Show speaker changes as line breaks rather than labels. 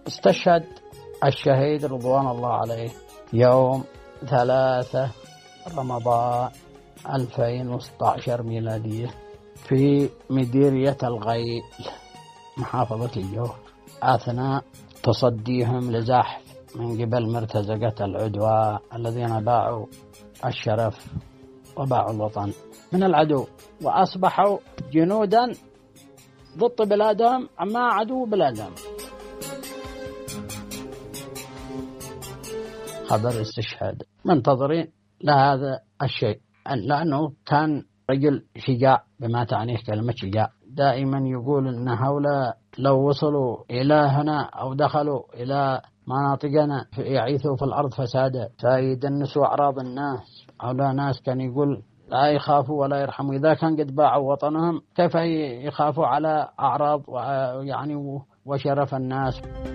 استشهد الشهيد رضوان الله عليه يوم 3 رمضان 2016 ميلادية في مديرية الغيل محافظة الجوف، أثناء تصديهم لزحف من قبل مرتزقة العدوى الذين باعوا الشرف وباعوا الوطن من العدو، وأصبحوا جنودا ضد بلادهم مع عدو بلادهم. خبر استشهاد منتظرين لهذا الشيء، لأنه كان رجل شجاع بما تعنيه كلمة شجاع. دائما يقول إن هؤلاء لو وصلوا إلى هنا أو دخلوا إلى مناطقنا يعيثوا في الأرض فسادا، فيدنسوا أعراض الناس. هؤلاء ناس كان يقول لا يخافوا ولا يرحموا، إذا كان قد باعوا وطنهم كيف يخافوا على أعراض يعني وشرف الناس.